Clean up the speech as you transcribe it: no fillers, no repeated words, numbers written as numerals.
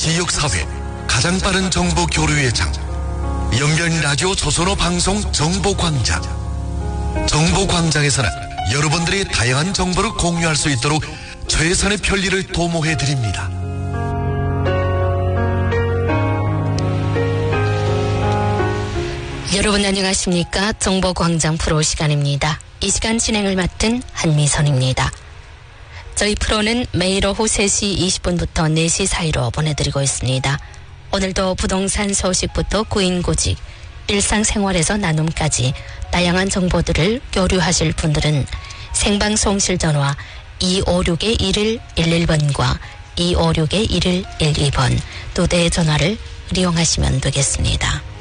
지역사회 가장 빠른 정보 교류의 장, 연변라디오 조선어 방송 정보광장. 정보광장에서는 여러분들이 다양한 정보를 공유할 수 있도록 최선의 편리를 도모해드립니다. 여러분 안녕하십니까? 정보광장 프로 시간입니다. 이 시간 진행을 맡은 한미선입니다. 저희 프로는 매일 오후 3시 20분부터 4시 사이로 보내드리고 있습니다. 오늘도 부동산 소식부터 구인구직, 일상생활에서 나눔까지 다양한 정보들을 교류하실 분들은 생방송실 전화 256-1111번과 256-1112번 두 대의 전화를 이용하시면 되겠습니다.